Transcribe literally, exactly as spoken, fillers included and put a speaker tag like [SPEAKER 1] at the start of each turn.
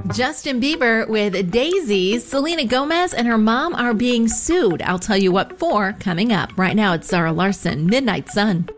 [SPEAKER 1] Justin Bieber with Daisies. Selena Gomez and her mom are being sued. I'll tell you what for coming up. Right now, it's Zara Larson, Midnight Sun.